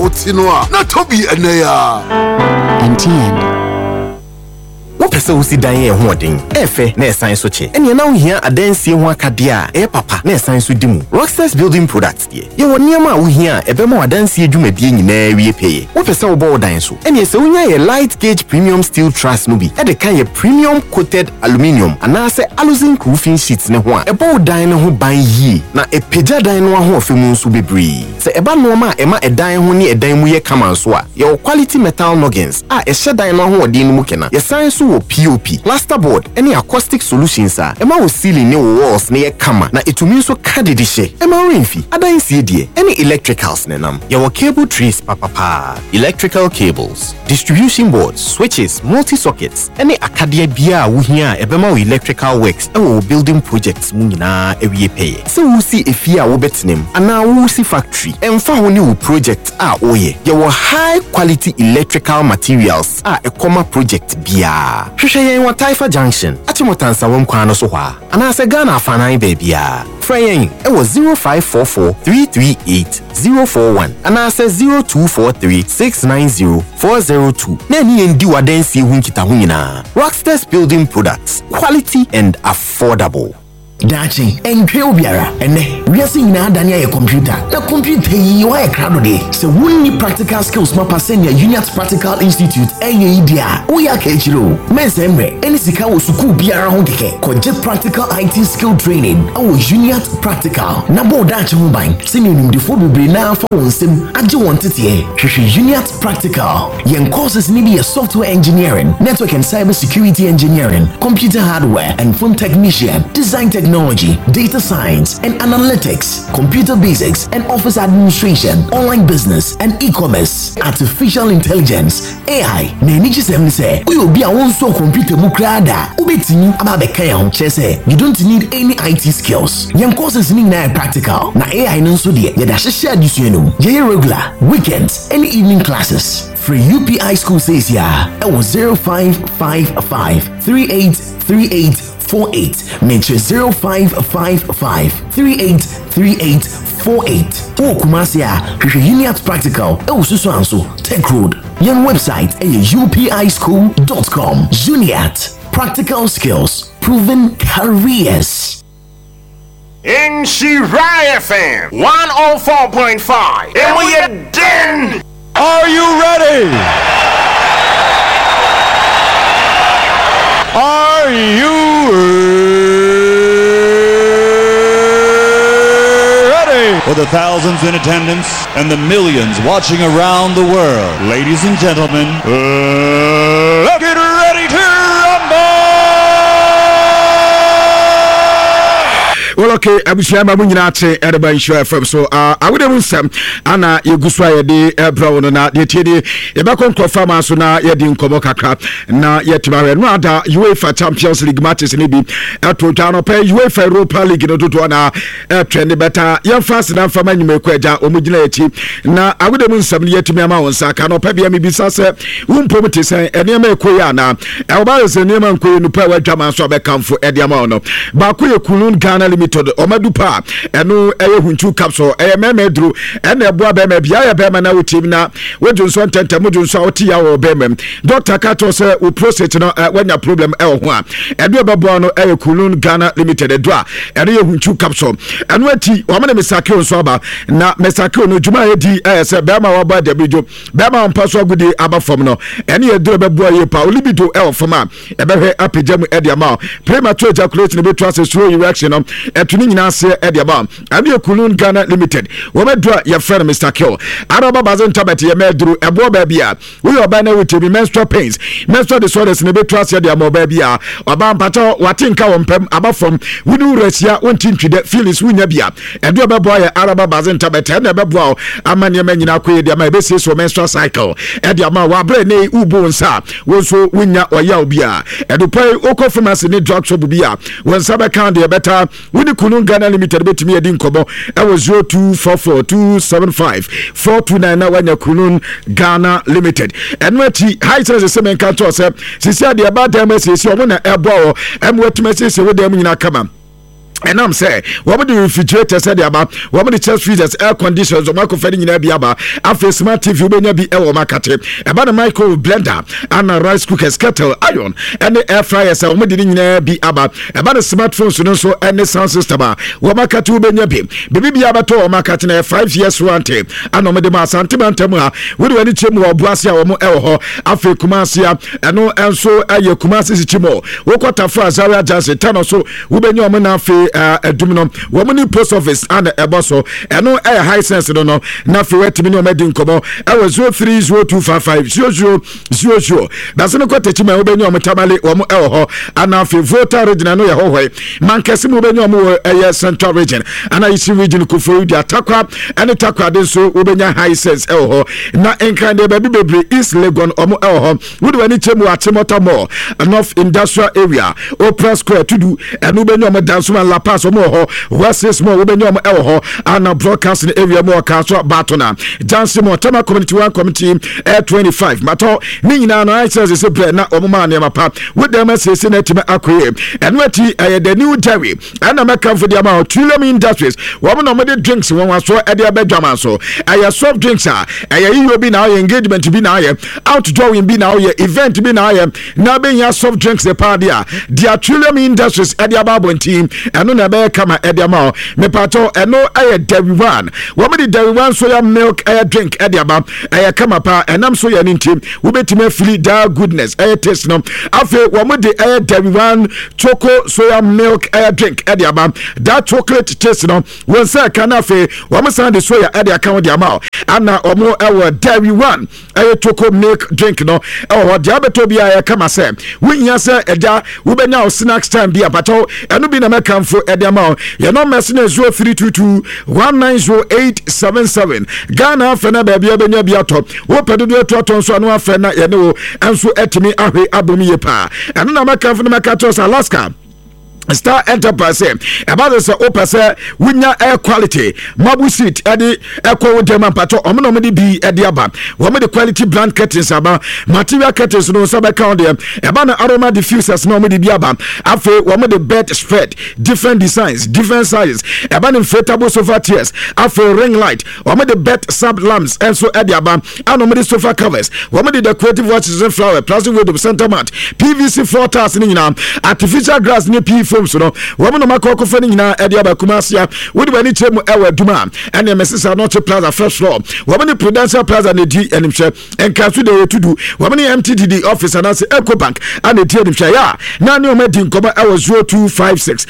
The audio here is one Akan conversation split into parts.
Otinoa, not Toby and Naya. MTN. Wopese wo si dan ye hoden efe na science so che ene na wo hia adansie ho akadea e papa na science so dimu Rockstars building products de ye wo niam a wo hia ebema adansie dwumadie nyina wie peye wopese wo bo dan so ene se wonya ye light gauge premium steel truss no bi e de kan ye premium coated aluminium ana se aluzinc roofing sheets ne ho a ebo dan ne ho ban yi na epeja dan no ho ofemu nso bebre se eba no ma ema edan ho ne edan mu ye kama so a ye quality metal noggins a e hye dan no ho odin no mu kena ye science POP, plasterboard, any acoustic solutions are. Emma will ceiling new walls near kama na itumi so kadidishe. Emma rinfi, ada CD, any electricals nenam. Your cable trees papa. Electrical cables, distribution boards, switches, multi-sockets, any akadia bia wuhia ebema electrical works or building projects munina ewie pay. So we see if ya wo betnem ana wo see factory. Emfa honi wo project oye. Your high quality electrical materials a comma project bia. Hwehwe wa Taifa Junction achimotansa wom kwano so hwa anase Ghana afanan baabia fryen e wo 0544338041 anase 0243690402 na ni endi wadansi hu nkita hu nyina Rockstars building products quality and affordable. Dachi enkwe obiara ene wiase nyina dania ye computer na computer yi wa ye krado de se wonni practical skills ma pasenia Uniat Practical Institute eye idia wo ya ka echiro mensemre eni sika wo suku biara ho keke koje practical IT skill training awo Uniat Practical na bo dachi ho ban se ni ndifo bebre na fa wonsem age won tete hwehwe Uniat Practical yen courses ni be software engineering, network and cyber security engineering, computer hardware and phone technician, design technology, data science and analytics, computer basics and office administration, online business and e-commerce, artificial intelligence, AI. Na nichi say we will be a one so computer mu krada. Ubetini ababeka ya honchese. You don't need any IT skills. Yan courses ni na practical. Na AI nso de ya da hye adisuenu. Ye regular, weekends and evening classes. Free UPI school says ya. It was 0555 383848. Make sure 0555 383848. Oh, Kumasia, Uniat Practical. Oh, Susanso, Tech Road. Young website upischool.com. Uniat Practical Skills, Proven Careers. In Shirai FM 104.5. And we are done. Are you ready? Are you ready? For the thousands in attendance and the millions watching around the world, ladies and gentlemen, let's get ready to rumble! Well, okay, I'm sure I'm going to everybody show FM. So, I would have some Anna Yuguswa de Brown and the TD, the Bacon Farmer, so now Yadin Komokaka, now yet Marada, UEFA Champions League matches in Ibi, Totano Pay, UEFA Europa League in Otuana, Trendy Beta, young fast enough for many Mekweja, Omujilati. Now, I would have some yet to me amount, Sakano Pebia, maybe Sasa, Prometis, and Yame Koyana, Albaris and Yaman Koyu Power Jama Sobe come for Ediamono, Bakuya Kulun Ghana Limited. Omadupa eno hunchu capsule memedru ene boa bema bia bema na team na wedunso ntenta mudunso oti ya wo bema Dr. Kato say we prostate no when problem ho a edo bebo no Kulun Ghana Limited edwa ene hunchu capsule eno ati o mane mesake onso aba na mesake no juma edi say bema wa ba debijo bema mpaso agudi aba fom no ene edo bebo ye pa olibido foma ebehwe apejam ediama premature ejaculation be to slow erection no etuni nyina se ediaba abi Kulun Ghana Limited wo medra ya friend Mr. Kill araba bazon tabet ye medru ebo ba bia we oba na with menstrual pains menstrual disorders ne betu ase de amoba bia oba mpata watinka wo mpem aba from wunu resia wontintwide feelings wunya bia edo bebo ya araba bazon tabet na bebo amane ma nyina koye de ma besi so menstrual cycle ediama wa bre ne ubo nsa wo so wunya oya bia edo pay oko pharmacy ne drug shop bia won sabe kan de better wuni Kulun Ghana Limited betimi edi nkobo e was 0244275429 na wanya Kulun Ghana Limited enwati high sense semen kanto se sisi ade ba dem sisi omo na ebo emwetime sisi wo dem nyina kama and I'm saying, what would the refrigerator say about what would the chest freezers, air conditioners, or Marco Feding in Abiaba, after smart TV, you may be El Macate, about a micro blender, and a rice cookers, kettle, iron, and the air fryers, or Medin be about a smartphone, so also and the sound system, Wamakatu Benyabi, Bibi Abato, Macatine, 5 years warranty, and Omedema Santimantamua, would any chimo or Blasia or Elho, Afe Kumasia, and no, and so a Kumasi Chimo, Wokota Zara Jansen, Tanoso, Ubenyo Dumino, woman post office and a bosso, and no air high sense, no, nothing wet to me no medin como. I was 0302550000. That's no quite a man, Ubenyo Metamali, or Elho, and now for voter region, I know your whole way. Mancassim Ubenyo, a central region, and I see region Kufu, the Atakwa, and the Takwa, so Ubenya high sense, Elho, not in kind of baby East Legon, or Elho, would any chemo at Timotamo, enough industrial area, or press square to do, and Ubenyo Dansuma La Paz or more, West is more Ubenyo Elho, and a broadcasting area more Castle Batona, Dancing more Tama Community 1 Committee Air 25. Mato, Nina, I says it's a bread, not Oman Yamapa, with them as a Senate Aquarium, and what the new Terry, and I'm a come for the amount, Trillium Industries, woman of drinks one was so at their bedroom, so I soft drinks are, I be now engagement to be now, outdoor in be now, event to be now, now being your soft drinks the party, the Trillium Industries at their Babon team, and no never come at their mouth, me pato, and no air dairy one, woman the dairy one soya milk air drink at their bab, I come up, and I'm soya in team, we bet me free da goodness, air taste no, after woman the air dairy one, choco soya milk air drink at their bab, that chocolate taste no, when sir canafe, woman sand the soya at their account their mouth, and now or more our dairy one, air choco milk drink no, or diabetobia I come say, we answer a jar, we be now snacks time be a battle, and we be na come for at their mouth, you're not messing 0322 190877, Ghana Fena baby Abenya Biato, what do you to so no Fena, you know, and so at me, Ahe Abumi pa, and I'm a come from Makatos, Alaska. Star Enterprise about the opera winya air quality mabu seat edi echo dem pato omo no be ediaba wo me the quality brand curtains aba material curtains no so be count dem eba na aroma diffusers no me the biaba afa wo me the bed spread different designs different sizes eba na inflatable sofa chairs afa ring light wo me the bed sub lamps and so ediaba and me the sofa covers wo me the decorative watches and flower plastic window center mat PVC floor tiles ni nyina artificial grass ni so no woman no makoko fani nyina edia ba kumasia wodi bani chemu ewa duma ene mesisa no to plaza first floor woman prudential plaza ne di enimhwe enkasu de wetudu woman MTDD office anase Ecobank ane di enimhwe ya na ne o medi nkoma ewa 0256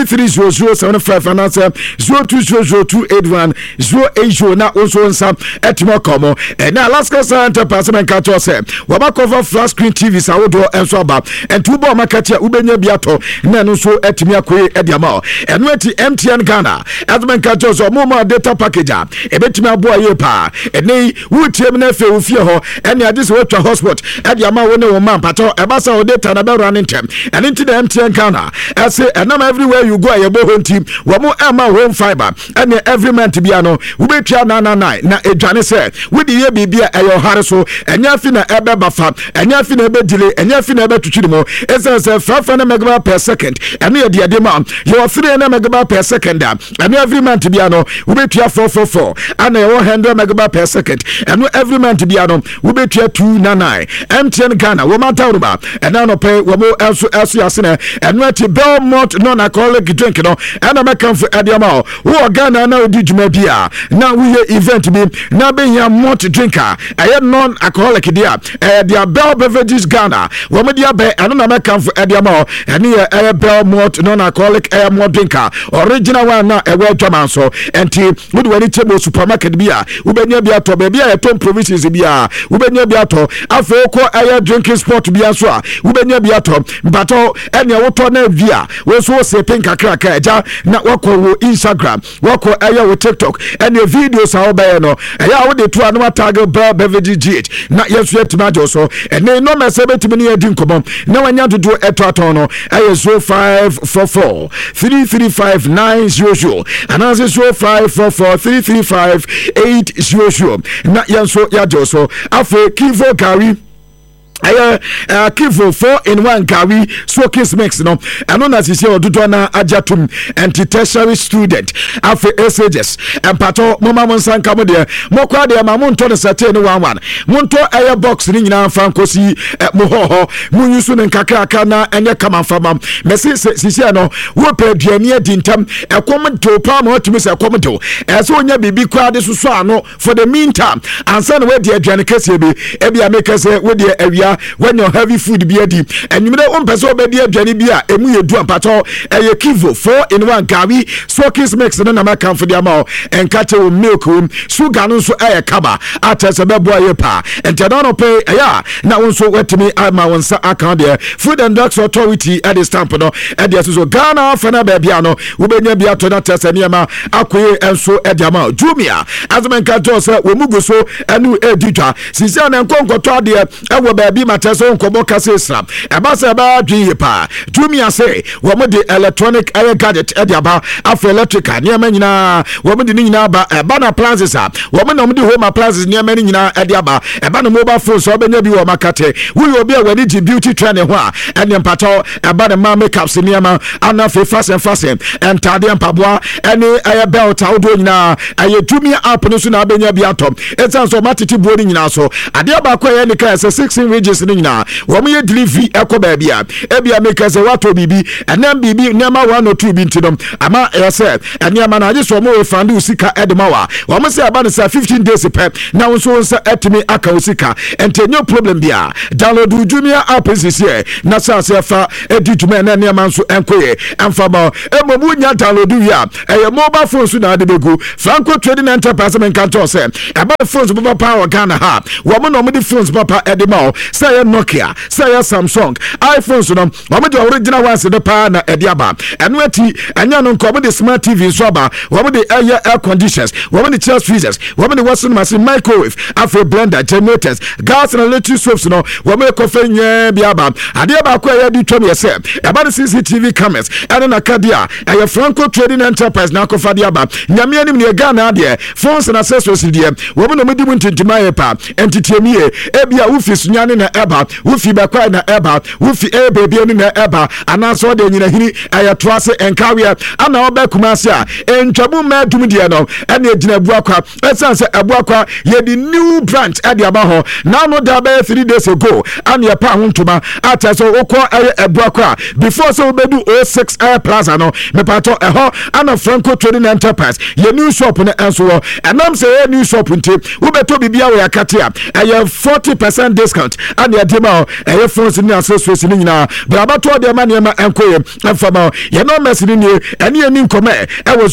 330075 anase 02002810 080 na onso nsa etimo komo na Alaska Center Pacific Kato se wabakova flat screen TV sawodo enso aba entubo makatia ubenya biato na no so etimi akoe ediama eno eti MTN Ghana adman kajo so mo data package ebetimi abo aye pa eni wutiem na fe ofie ho eni ade se wetwa hotspot ediama woni wo man pato ebasa o data na be running time eni ti the MTN Ghana I say enam everywhere you go aye bo hontim wo mo ema home fiber eni every month bia no wo betwa na edwane se wodi ye bibia ayo hare so enya fi na ebe bafa enya fi na ebe delay enya fi na ebe tutwiri mo esense 500 megabytes per second ene ye de ma you 300 megabytes per second and every month bia no we betua 444 and 100 megabytes per second and every month bia no we betua 299 MTN Ghana wo mata ruba and now no pay wo mo also yasene and what Belmont non-alcoholic drink no and am come for adiama wo Ghana na odi djuma bia na we event bi na be ya malt drinker non-alcoholic dia dia Bell Beverages Ghana wo me dia be and na come for adiama and Belmont non-alcoholic more drinker original one na ewe dwaman so enti would when it supermarket bia ubenya bia to bia tom provisions bia ubenya bia to afoko air drinking sport bia so a ubenya bia to bato ene woto na via we so se pinka kraka eja na wako wo Instagram wako air wo TikTok ene videos a obaye no eya wo de to anu tag Beverage GH na yesu etimajo so ene no mesebe timini edi nkomo na wanya dodo eto aton no aye 0544 335900 and as 0544 335800 na yanso ya joso afi Kivo Gary Kivo 4-in-1 Gawi Swokis mix no eno na sisi ododo na ajatum anti-tertiary student afi SHS empato mama monsanka mo de mokwa de ma monto ne sate ne 11 monto air box ni nyina fa nkosi mohoho munyusu ne nkakaka na enye kama fama mesi sisi no wo pe aduane adintam ekomdo pa ma otumi se ekomdo so onya bibi kwa de susu ano for the meantime ansa na we de aduane kase bi ebia make se we de awia when you heavy food be adi enwumre on person obedi aduane bi a emu yedu ampato Kivo 4-in-1 Gawi Swokis mix na ma kan for the amount enkache wo milk sugar no so kaba atese bebo ayepa ente no pay na wonso wetimi ama wonsa account there Food and Drugs Authority at the stamp no e dey so Ghana fana bebia no wobenya bia to na tese niema akoye enso e dey amount Jumia azumenka to se wo mugo so enu editwa sisi na nkonkoto de e wo baabi mateso nkobo kase islam e ba se ba dwi pa Jumia say wo mo de electronic air gadget e dey aba afa electrical niema nyina wo mo de nyina ba na appliances wo mo na mo de home appliances niema nyina e dey aba e ba na mobile phone so obenya bi wo makate wo obi a wani ji beauty trend ho a ene mpato e ba na makeups niema ana fe fashion entade mpaboa ene air belt awdo nyina aye Jumia app no so na abenya bi atom etan so matiti buo nyina so ade aba ko ye ne ka 16 regions ni nyina wo mo ye delivery ekoba bia ebia make say wato bibi enam bibi nema 1 or 2 bi ntinom ama yese enema na age so mo refund usika edemawa wo mo say aba ne 15 days pe na wonso nsa etimi aka usika entenyo problem bia download Jumia app is here na sa fa edituma na nema nso enkoye emfama emomu nya download ya mobile phone so na ade begu Franco Trading Enterprise men kan to say aba phones papa power Ghana ha wo mo no mo di phones papa edema say Nokia say Samsung iPhones no wo mo di original ones de pa na ediaba eno ati anya no nko mo di smart TV so aba wo mo di air conditioners wo mo di chest freezers wo mo di washing machine microwave afro blender generators gas and electric stoves no wo mo ko fe nya biaba ade ba ko ya di twam yese aba di CCTV cameras eno na kadia Franco Trading Enterprise na ko fa diaba nyame anim ne Ghana de phones and accessories de wo mo no medi muntintima yepa entitiemie ebia wo fi sunyane na eba wo fi bakwa na eba wo fi baby ni na eba anaso de nyina hini ayatoase enkawia ana oba kumase a entwabu madum de no ene gina buakwa esanse abuakwa ye di new branch ade aba ho na no da ba 3 days ago ane pa hontuma ataso okọ abuakwa before so bedu 06 plaza no mepato eho ana Franco Trading Enterprise ye new shop na enso enam se ye new shop nti wo beto bibia we akatia 40% discount ane adema e phones ni accessories ni nyina brabato de maniema enkoye enfama ye no mesini ni ene ani nkome e wo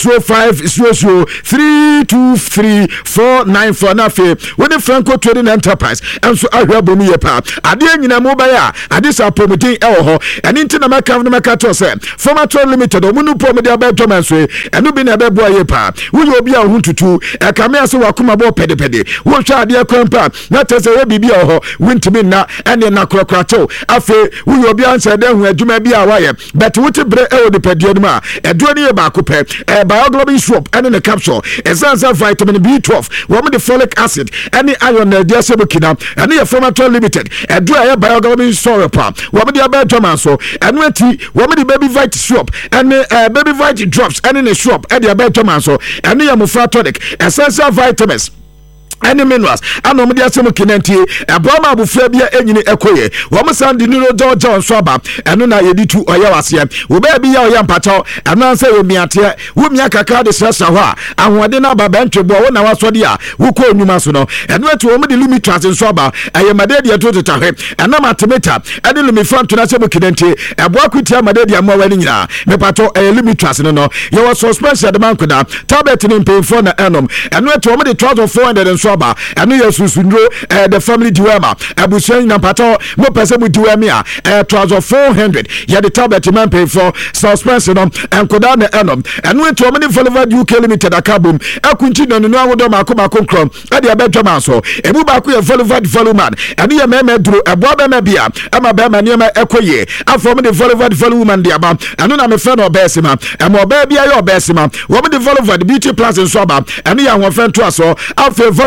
0500323494 na fe we the Franco Trading Enterprise enso ahwabo mu ye pa ade nyina mo ba ya ade sa promoting e wo ho ene nti na maka na maka to se Formator Limited omunu promote abeto manso eno bi na bebo ye pa wo ye obi a ho tutu e kame ase wakoma bo pedepede wo hwa ade kwampa na tese ye bibia ho wintimi na ene na krokrato afe wo ye obi anse de hu adwuma bi a waye but wo te bre e wo de pedie ma edo ne ye ba ko pe bioglobin shop ene ne capsule essential vitamin B12 wo me de folic acid ene iron na dia sebukina ene ye Formator Limited edo ye bioglobin syrup wo me de abeto manso eno ati wo me de baby vitamin shop ene baby vitamin drops ene ne shop e de abeto manso ene ye mufra tonic essential vitamins any minerals anom dia semo kinantie abrama abufra bia enyini ekoye wo mo sande ni rojo nso aba eno na yeditu oya wase wo ba bia oya mpacho eno say wo miate wo mia kaka de srasa ho a ahode na aba bantwebo wo na wasode a wo ko onwuma so no eno atu wo mo de limitrans nso aba ayemade de to tetahwe eno matemeta ene lumifranto na semo kinantie ebo akutia made de amwa wani nyina me pato limitrans no ye was suspension de mankoda tablet ni mpemfo na enom eno atu wo mo de 1400 nso aba eno yesusunro the family diwema abusuan na pato mo pese mu diwemi a 1400 ya the tablet man pay for suspension no enkoda na enom eno eto mo ni Volvo UK Limited akabum akunchi no no awodo makoma konkrom e de abedwama so ebu ba ko ye Volvo man eno ye meme duro ebo ba ma bia ama ba ma niam ekoye afọ mo de Volvo man de aba eno na me fe no obesima emo ba bia ye obesima wo mo de Volvo beauty plus nso aba eno ya ho fe to aso afọ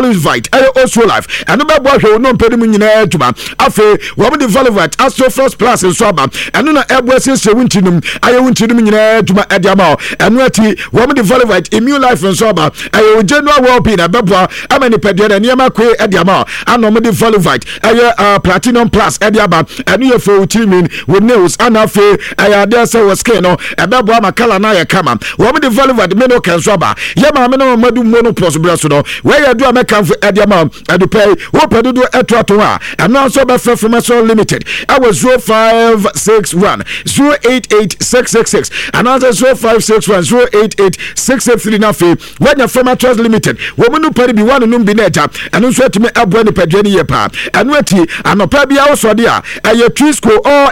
Volivite also life and no bebo no pedi mu nyina aduma afi wo me de Volivite Astroflox Plus nso aba eno na ebo sese wuntinum aye wuntinum nyina aduma ediama eno ati wo me de Volivite Immune Life nso aba aye General Wellbeing na bebo amani pede na niam akwe ediama ano me de Volivite aye Platinum Plus ediaba eno ye for vitamin with nails and afi aye ade say was skin no ebebo amakala na ye kama wo me de Volivite me no kan so aba ye ma me no madu mono plus braso no we ye do ameka ediama adupay wo pedodo etrato a eno so be from limited I was 0561 088666 and answer 0561 088683 na fe when your from trust limited wo mu no pari bi one no bi na eta eno so atime abo ne padwani ye pa eno ati anopa bia wo so de a aye Twisco all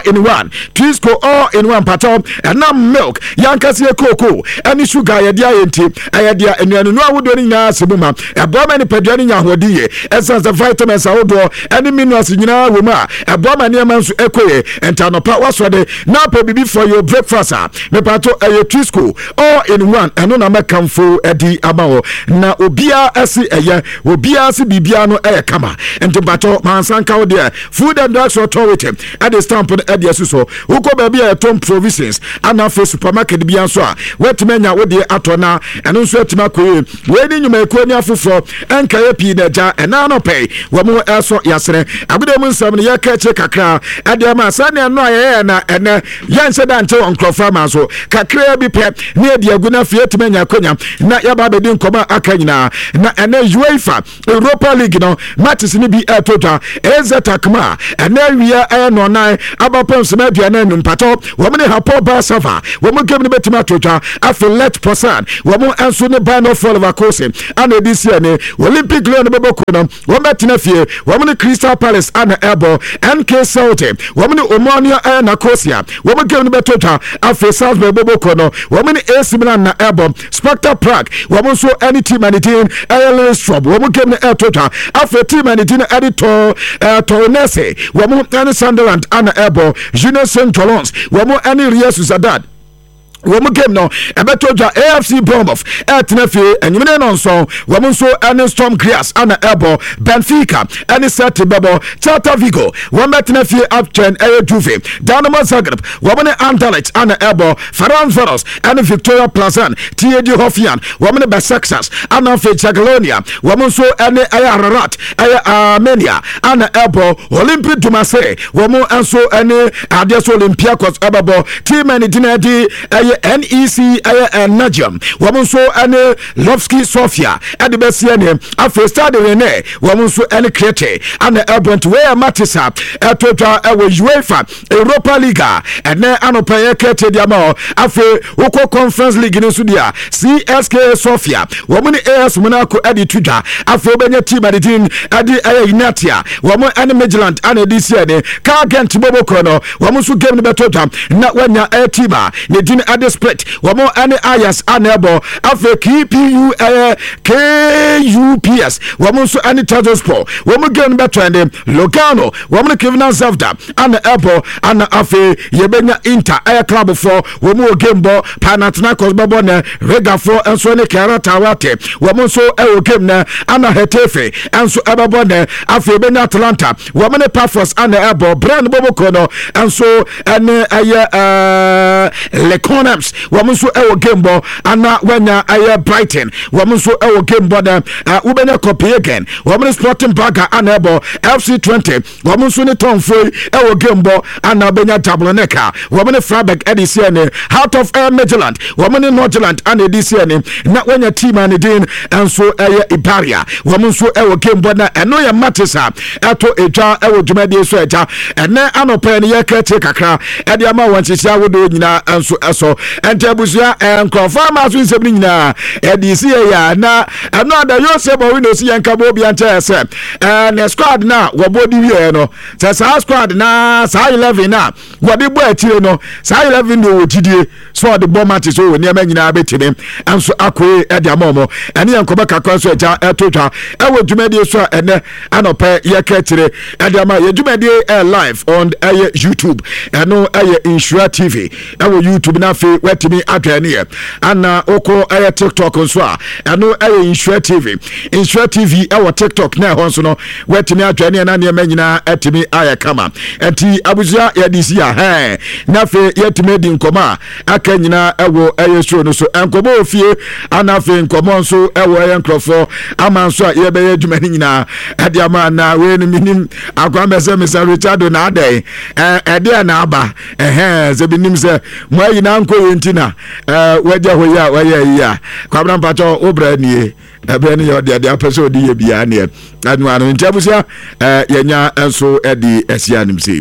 in one pattern and now milk yankase cocoa any sugar ye dia enti aye dia enuanu no awodo ni nya sebuma abo ma ne padwani nya hodi ye essence vitamins awodo any minerals nyina wo ma abo ma ne manso ekoye entanopa wasode na pa bibi for your breakfast me pato aye Twisco all in one eno na makamfo edi amawo na obia asi eye obia asi bibia no eye kama entibato mansanka wo de Food and Drugs Authority at the stamp at the asuso uko baby a tom provisions ana fe supermarket bi anso a wetimanya wo de atona eno nso atima koye we ni nyuma ekoni afofo enka ye pi na ja ena no pay wo mo eso yasere abude mu nsam ne ye ka che kakra ade ma sane no ye na ene ye nse da nche on krofa ma so kakra bi pe ne ade aguna fe etimanya konya na ya ba be din koma akanyina na ene UEFA Europa League no matches ni bi total ezetakma ene wia no nine abapon sema aduana num pato wo me hapo ba safa wo mo gem ne betima total afi let person wo mo enso ne ban of all of course ana this year ne Olympic Lyon bebo ko no wo metina fie wo mo ne Crystal Palace ana ebo NK Celtic wo mo ne Omonia na Kosia wo mo gem ne betotal afi Salzburg bebo ko no wo mo ne AC Milan na ebo Sparta Prague wo mo so any team and team Lillestrøm wo mo gem ne total afi team and team editor Tornese wo mo any Sunderland ana ebo Junior St. Tolons wo mo any Real Sociedad womu game no ebetoja AFC Bournemouth etnefe enyimene no nso womu so any Storm Grass ana ebo Benfica any set bebo Celta Vigo womu etnefe Upton Juve Dynamo Zagreb womu ne Anderlecht ana ebo Ferencvaros any Victoria Plzen TD Hoffenheim womu ne Besiktas ana fe Jagiellonia womu so any Ararat Armenia ana ebo Olympique de Marseille womu enso any Adesso Olympiacos ebo team and dinedi NEC Najam woman so ane Lovski Sofia at the best ane after stade Rene woman so ane Krete and Elbent where Matisa total UEFA Europa Liga and then anopa Krete diamo after Oko Conference League in Sudia CSK Sofia woman AS Monaco adi Twitter after Benya team adin adi Ignatia woman ane Midland ane this year ne Kagent Bobo Kono woman so game the total na wanya Tiba ne din ade split womo any ayas anebo afa KUPS womo so any Trabzonspor womo game better and Lugano womo Kevin Zavda and Ebo and afa yebenya Inter club for womo game bo Panathinaikos babo ne Riga for enso ne Karata wate womo so game na ana Hetefe enso ebabo ne afa yebenya Atalanta womo ne Pafos and Ebo brand bobo kono enso ene Leconams woman so ewo game bo ana wenya Brighton woman so ewo game bo na ubenya Copenhagen woman Sporting Braga ana ebo FC20 woman so ne Tonfoy ewo game bo ana benya Jabloneka woman Freiburg edisi ne Heart of Midland woman Nordjylland ana edisi ne na wenya team and din enso Ibaria woman so ewo game bo na eno ya Matisa eto eja ewo dwumade so eja ene anopa ne yakete kakra ede ama wanchisia wodo nyina enso eso entabusia enkofa maso nsem nyina edisi ya na eno da Yosebo Windows yanka bo bia nche ese ne squad na wobodi wie no sa squad na sa 11 na wodi bo atire no sa 11 no wotidie so the bomb match so woni amanyina betime enso akoe ede amomo ene yankoba kakra so eja etotwa ewo dwumade so ene anopa yaketire ede ama ye dwumade live on YouTube eno Insura TV ewo YouTube na afi wetimi adwane ana oko aya TikTok nso a eno aya Insure TV ewo TikTok na ho nso no wetimi adwane na ne manyina atimi aya kama enti abuzia ya disi ya na fe yetimi di nkoma aka nyina ewo aya show no so enkomo ofie ana fe nkomo nso ewo aya nkrofo ama nso a yebe adwuma ni nyina ade ama na we no minim akwa mese Mr. Richard na adai ede na aba zebinim se mwayi na nko yentina waja hoya waya ya kwabra mpacho obra nie ebe ni yodi ade apese odi ye bia ne anu anu ntabusia yenya enso edi esia nimse.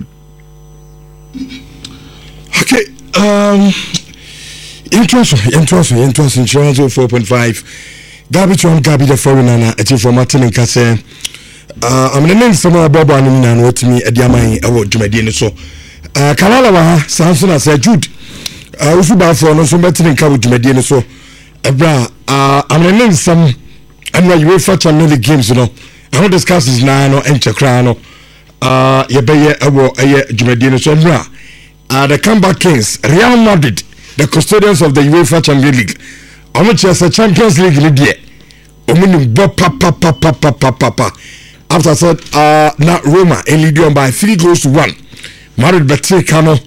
Okay, interesting 4.5 Gabi the foreigner na ati for Martin and Kase I'm the name some Bobo and na no timi e dia man e wo dwumade ni so Kalala wa Samson as Jude ufu ba for no so Martin and Kabu dwumade ni so ebra I'm the name some and you will fetch another games no I want discuss is na no enchekra no ye be ye e wo dwumade ni so ebra the comeback kings Real Madrid the custodians of the UEFA Champions League Omuchese Champions League ni die omuni bo pa after said na Roma lead on by 3-1 Madrid betre kano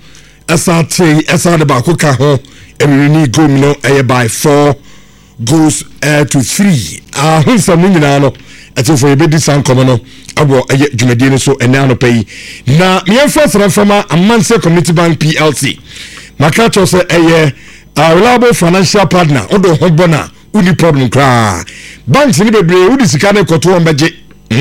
esa de ba koka ho emini goal no by 4 goals to 3 hunsa nyina no ati for ebedi san komo no abo dwumade ni so ena no pay na mienfa sra fama Amanse Community Bank PLC makacho se reliable financial partner odo hobona uni problem kra banks ni bebre udi sika ne koto on beje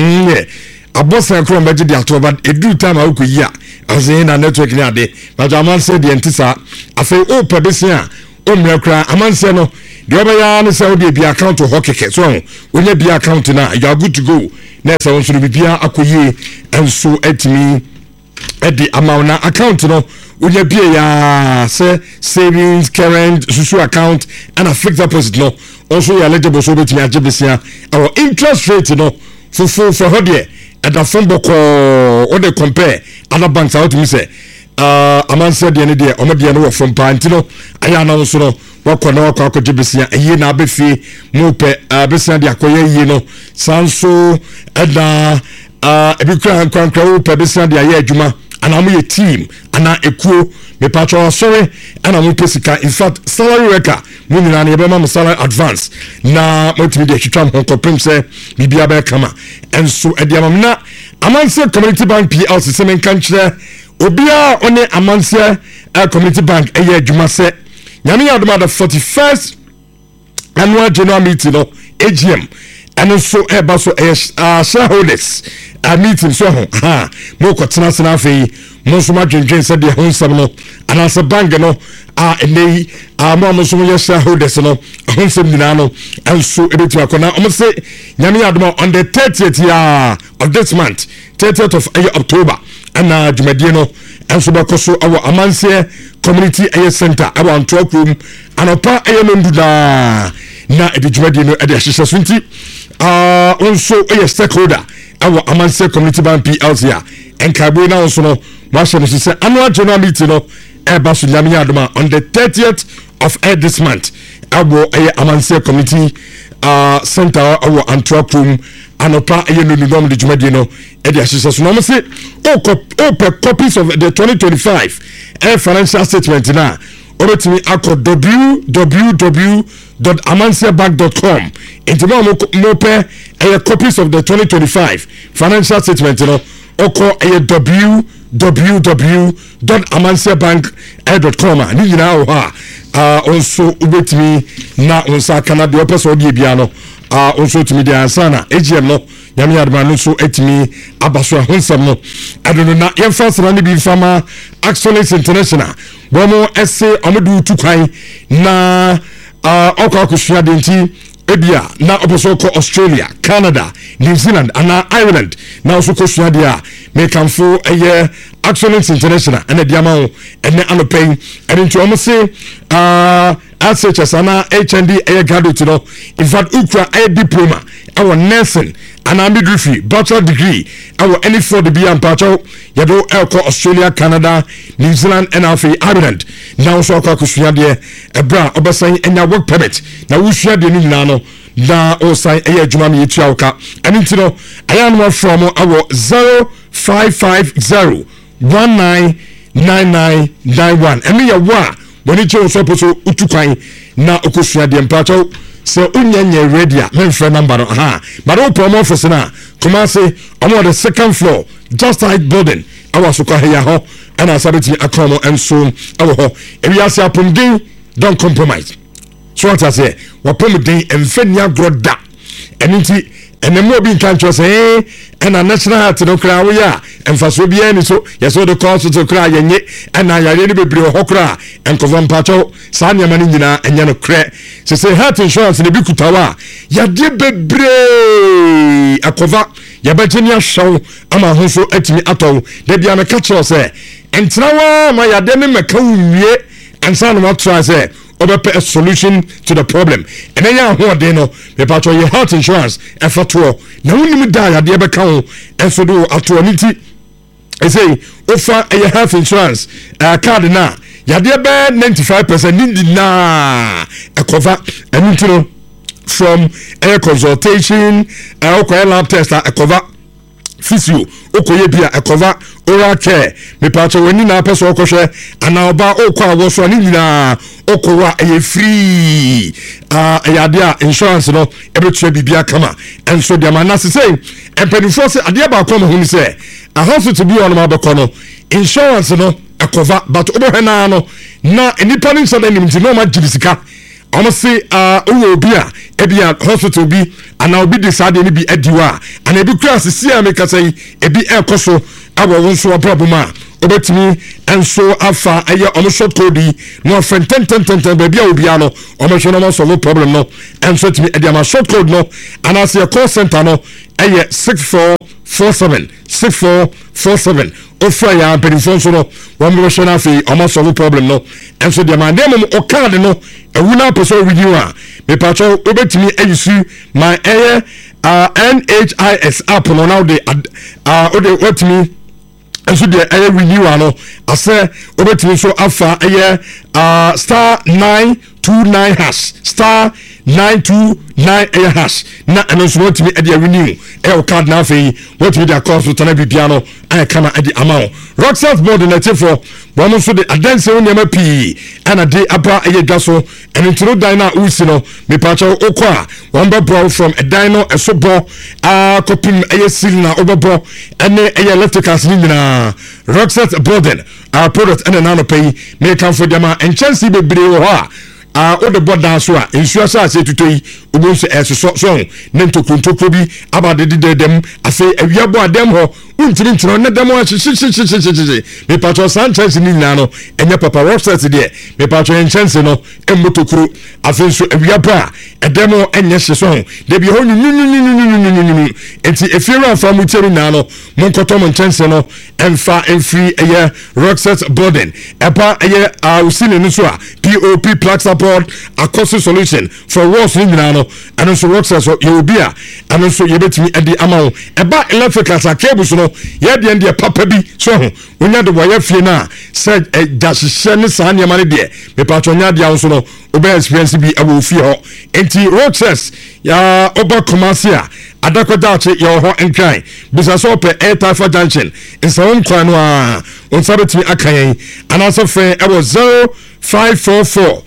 abosan kro on beje di atoba edu time akoyia asen na network ni ade but Amanse de entisa afi o pebisia o mra kra Amanse no de obeya no se odi bi account ho keke so onye bi account na you are good to go na se won so bi bia akoyie enso etimi edi amount account no unya bia ya say savings current susu account and a fixed deposit no also you eligible so betimi ajebesia our interest rate no for hodie at the phone book or they compare other banks out to me say Amanse de ne de o me de no from panti no aya na so no wakona akojebesia eyi na abefi mu pe besia de akoye yi no sanso eda ebikra kwankra wo pe besia de aye adwuma ana mo ye team ana ekuo me patro sorry ana mo pesika in fact salary worker mo ni na ye be ma salary advance na mo timi de twitwa ho kopem se bibia be kama enso ediamam na Amanse Community Bank PLC se men kanchre obia one Amanse Community Bank eye adwuma se nyame yadoma the 41st annual general meeting no AGM and so eba so shareholders meeting so mo ko tena sena fe mo so ma dwendwen se de honsam no anase bank no enei mo so mo shareholders no honsam dina no and so ebetu akona o mo se nyame adoma on the 30th of this month 30th of October and jumadie no and so bakoso our Amanse Community Center our Antwerp room and opa nduda na ebijumadie no e de hyehyɛ so nti also stakeholder our Amanse Community Bank PLC and Kabwe na also no washo no say annual general meeting no eba so nyame adoma on the 30th of this month our Amanse Community Center our Antwerp room anopa no de jumadie no e de hyehyɛ so no say copies of the 2025 financial statement na obetimi akọ www.amansebank.com into mo pe copies of the 2025 financial statement no oko www.amansebank.com ni nyina ho also obetimi na onsa kana de opeso de bia no also timi de ansana AGM no nyame yadma no so etimi abaso honsam no adono na yemfasra ne bi fama Axolis International bomo esse omodu tukwan na okwa kushia denti ebia na oboso ko Australia, Canada, New Zealand and Ireland na so kushia dia me come for Excellence International and diamond and anopay and into almost as such as an HND graduate, in fact, Ukra a diploma, our nursing, and midwifery, bachelor degree, our any for the BM Pacho, Yado Elko, Australia, Canada, New Zealand, and Alfie Ireland. Now, so Kakushia, a bra, Obasai, and your work permit. Now, we share the Nano, da Osai, a Jumami Chauka, and into I am from our 0550 199991. And me a wa when it shows up so utukai na okushia de mpacho se unyenye ready men friend number ha but o promo office na come say on the second floor just like building our so kwa here ho and asabeti akomo and so our ho e we ase apomden don't compromise so what I say wapomden emfania groda eniti enemo bi nkan cho say and a national heart no kra we ya emfaso bi ani so yeso the cost to kra yenye and na yare ni bebre ho kra enkovam pacho sa nyama ni nyina enye no kra say health insurance ne bi kutawa ya de bebre akova ya bajeni ahwo ama ho so atimi atɔ de bia me ka kyerɛ sɛ entrawa ma ya de ne meka wie ansa no try say obepe a solution to the problem and then ya ho de no me patro your health insurance efato na woni da ya de be ka ho enso do ato aniti e say ofa a health insurance card na ya de be 95% ndi na e cover aniti no from a consultation a lab test a cover physio okoye bia a cover oral care me patro woni na person okohwe ana oba okwa wo so ni nyina okowa e free ya insurance no ebetua bibia kama enso dia manase say empenifo say ade ba kwa mahuni say a hospital bi on ma beko no insurance no cover but obo na no na enipa ni so na nim ti no ma jibisika omo say owo bi a ebia hospital bi ana obi decide ni bi adiwa ana ebi kura sisi ameka say ebi ekoso awo wonso problem a obetimi enso afa eye omo short code no friend 10 baby obi ano omo hwe no solve problem no enso timi e dia short code no ana say call center no eye 6447 offer ya perifon so no one mo hwe na fi omo solve problem no enso dia man dem o card no ewuna person renew a me patcho obetimi eyusu my eye NHIS app no now dey ode wetimi enso de renewal no ase obetimi so afa star 929 hash star 929 hash na enso wetimi e de renew card na fe wetimi de cost to na bibia no ai kama e de amount Rockstars board na tefo bono so de adanse woni ma pi ana de aba dwaso enintro dan na usi no me pacha okwa one bro from a dino esobo copim seal na obebo ene electricals ni na Rockstars board our product and an pay me come for them and chance bebre wo ha o de board so a insure sa se tutoi ubonso eso so nentokuntoku bi aba de dem afi awiabo adem ho untiri ntiro ne dem ho shi me patro Sanchez ni nano enya papa Rockstars de me patro en chance no emotokuru afi so awiabo a edem ho enya shi so de bi ho nu enti efiera from uteri nano monkoto mon chance no emfa free eye Rockstars burden epa eye usine no so a POP plug support a cost solution for walls ni nano and so Rockstars you be a and so you betimi e di amount eba electrical cables no ye de ndie papa bi so wonya de boye fie na said dashe ne sa ne mane de me patro nya de awso no obe experience bi awo fie ho enti Rockstars ya oba commercial adakoda che yo ho enkran bisa so pe Airtime junction in some kwano a on sabetimi akayen anaso fe e was 0544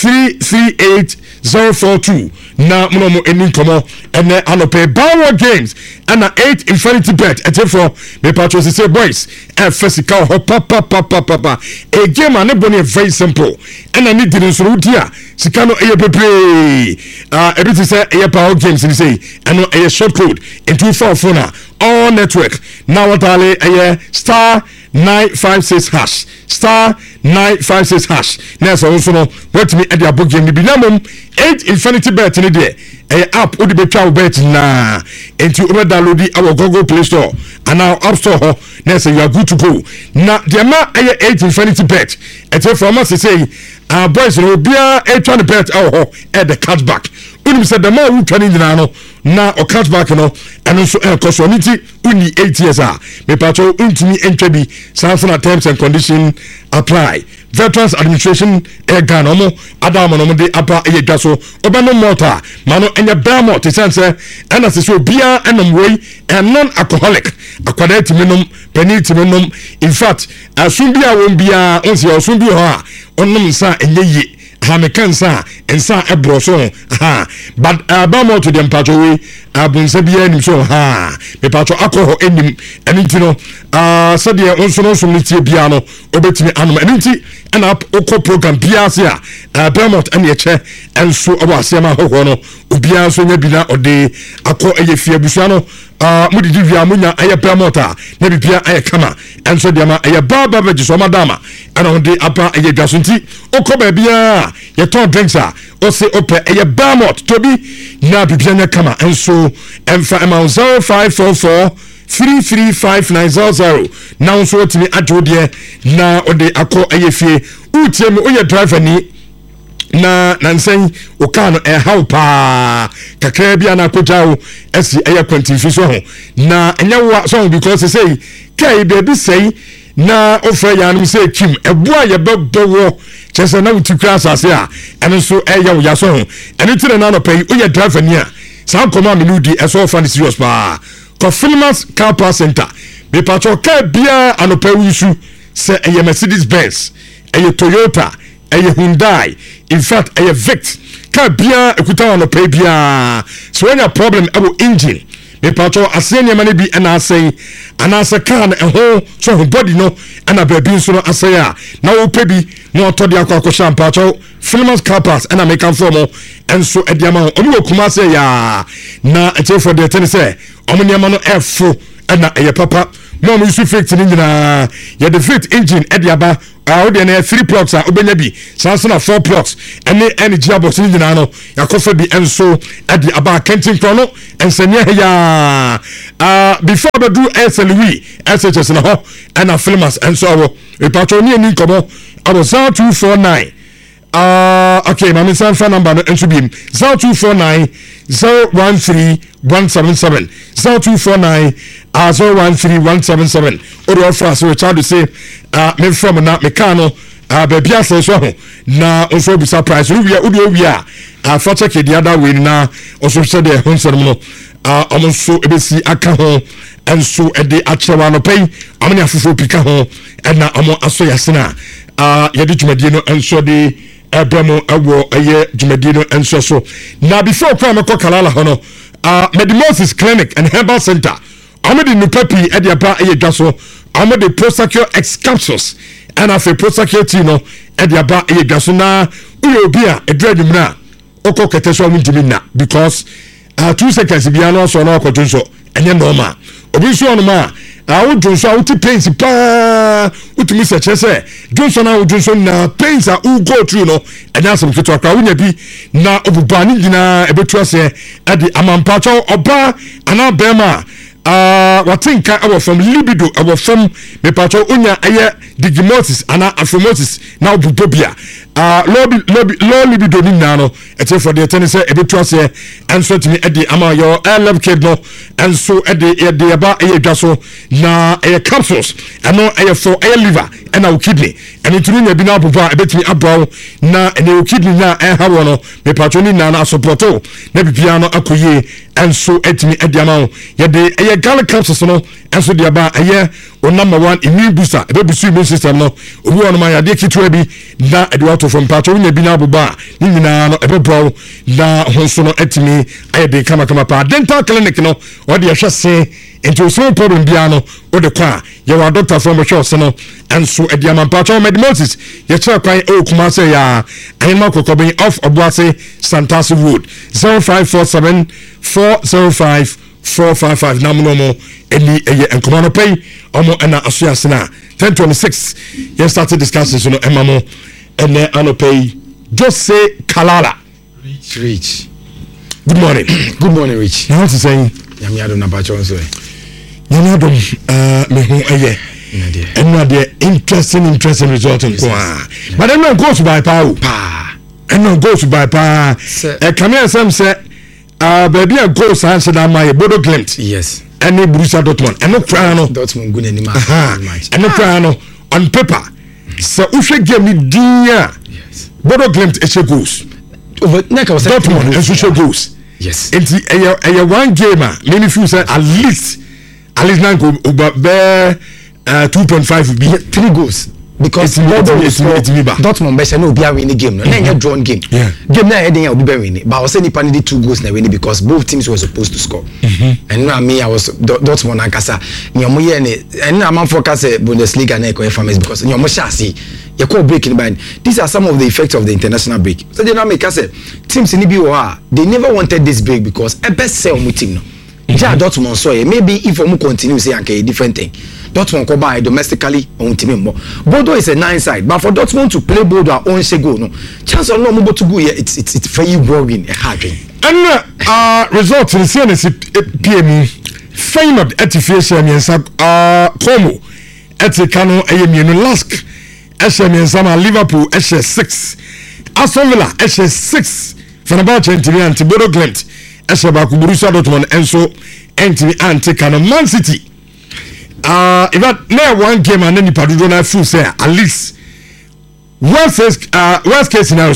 338042 na mono eni komo ene anope Power Games and 8 Infinity Bet etefo me patro say boys physical ho papa a game and boni very simple and I need to so dia sikano eye pepe everything say eye Power Games ni say and a short code in 244 na all network now what ale eye star 956 hash star 956 hash na so no what me e dia book game bi na mom 8 Infinity Bet ni de app odi betwa bet na enti o download our Google Play Store and now App Store ho na say you are good to go na the ma 8 Infinity Bet eti from us say boys no bia etwa the bet ho at the cashback unim say the man who training na na o cashback no eno so enkoso niti uni 8 years me pacho untimi entwebi Samsung terms and condition apply. Veterans Administration Ghana mo Adam no de apa eyedwa so obano motor mano enya bamo te sense ana se so bia enom wei non alcoholic akwada timinum penalty minum in fact asumbia won bia onse osumbi ho a onnom nsa enye ha me kansa ensa ebro so ha but bamo to dem pacho we abunsa bia nim so ha me pacho alcohol enim enintino sadia onso no so nitie bia no obetimi anom eniti ana oko program bia se a Belmont ene eche enso obo asema hoho no obia so nya bina ode akọ eyefie busua no mudidi via munya eye Belmont na bibia eye kama enso de ma eye baba beji so madama ana ode apa eye dwasonti oko ba bia ye ton drinks o se ope eye Belmont tobi na bibia nya kama enso emfa ema 0544 335900 now so timi adwodie na ode akọ ayefie utie me oye driver ni na nansen o ka no how pa kakra bia na kojawo esi eye kwantifi so ho na enyawa so because say kai baby say na ofa ya no say kim ebua ye bebowo chese na utikra asase a eno so eye wo ya so ho eno tire na no pay oye driver ni a san koma me nudi eso fa ni serious pa Confirmance Car Park Center. Me pacho ka bia anopa wisu se eye Mercedes Benz, eye Toyota, eye Hyundai, in fact eye Vict. Ka bia ekuta anopa bia. So when a problem about engine, me pacho asenya mane bi na asay anasa car na ho so body no ana baby so no asaya. Na wo pebi no to dia kwa pacho Filmers Car Park and American formo and so at the amount of Kumase ya na a for the tennis Omniamano F and a papa. Mom is fixed in ya the fit engine at the aba. Out there 3 plots are Obenabi, Sanson 4 plots, and any job of Sinjano, Yakofa be and so at the aba Kenton Chrono and Senya before the do SLV, SHS and a filmers and so a patroni and Ninkomo. I was 249. Okay, my son phone number and should be 0249 013 177 0249 013 177. Or for us, we try to say, me from na mekano, baby, I say so. Na also be surprised. We are, for check the other way now. Also said the Honson, almost so ABC account and so at the actual pay. I'm going to pick home and now I'm on Asoyasina. Yadi Jumadino and so the Abramo awo aye Jumadino and so now before Kwame Kalala hono Medimosis Clinic and Herbal Center amede no papi e dia ba aye dwaso amede Prosecure X capsules and afi Prosecure no e dia ba aye dwaso na uyo obi a edradum na okọ keteso amundimi na because 2 seconds bia no so na okọ so enye normal obi so no ma Johnson out pains pa utimi se chese Johnson na Johnson na pains a go through no anya some keto akwa unya bi na obuba ni gina ebetu ase ade amampacho oba ana bema watinka our from libido our from me pacho unya aye digimosis ana aphromosis na obubobia low libido ni na no ete for the tennis ebetu ase and so timi ade ama your love kid no and so ade aba aye dwaso na aye capsules ano aye for aye liver and our kidney and it runya bi na obuba ebetimi abaw na ene kidney na hawo no me pacho ni na supporto na bibia no akoye and so etimi ade ama yede aye garlic capsules no and so the aba aye o number 1 immune booster ebebusu immune system no obi won ma yade kitwa bi na ade wato from pacho nya bi na obuba ni nyina no ebebro na honso no etimi aye de kama pa dental clinic no o de hwese into so problem bia no o de kwa ye wa doctor from show no and so ade amampacho medimosis ye kira kwan o kuma say ya anima kokobin off Obuase Santasi Road 0547 405 455 namunomo eni eye enkomano pay omo ena asuasena 1026 ye started discussing so no emamo ene anopay just say Kalala Rich Good morning. Good morning, Rich. Now what is saying? Yamiado Nabacho so. Yamiado me ho eye. And not the interesting result in Kwa. But then no goes by power. And no goes by power. Come here some say baby a goes answer that my Bodo Glimt. Yes. And no Borussia Dortmund. And no Prano. Dortmund good any match. And no Prano on paper. So if you give me dear Bodo Glimt is a goose. Dortmund is a goose. Yes. It's a one gamer. Many few say at least now go over 2.5 will be 3 goals. Because Dortmund best no be win the game. No, na drawn game. Game na heading will be winning. But I was saying he needed 2 goals na winning because both teams were supposed to score. And now me I was Dortmund and Kasa. Nyomo ye ne and na man focus Bundesliga na ko famous because nyomo shasi. You call breaking by. These are some of the effects of the international break. So they now make us say teams in the they never wanted this break because a best sell team no. Ja Dortmund so maybe if we continue say a different thing. Dortmund go buy domestically on team more. Bodo is a 9 side, but for Dortmund to play Bodo on Sego no chance on no mo to go here it's very worrying a hard thing. And result in CNS PM Feyenoord etifiation yensa Como etikano eyemienu Lask SM Liverpool S6 Aston Villa S6 Fenerbahce ntimi anti Bodo Glimt S ba Borussia Dortmund enso ntimi anti Kano Man City. If that now one game and then the Padudo na full say at least worst case scenario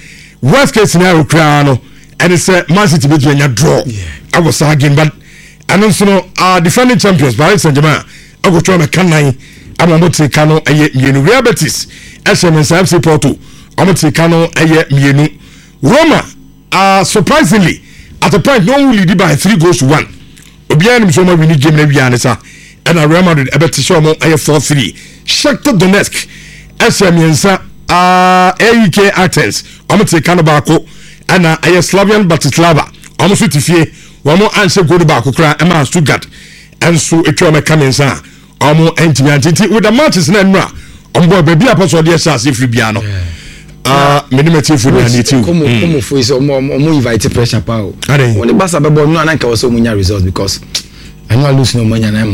crown and it's Man City between your draw. I was again but and also defending champions Paris Saint-Germain I go try my canine I'm about to Kano Real Betis SMS FC Porto I'm about to Kano Mienu Roma surprisingly at a point no only did by 3 goals to 1 Obianim so much we need game na and Real Madrid ebeti show mo 4-3 Shakhtar Donetsk SM AEK Athens omete kanobako ana Slavian Bratislava omoso tifie womo anse goal baako kra ema Stuttgart enso etwa me kamensa omo entianti with the matches na nra ombo baby apostle dey chance free bia no minimum food na need to come for is omo invite pressure pa o when the Barca be ball no anka also munya results because I know I lose no money and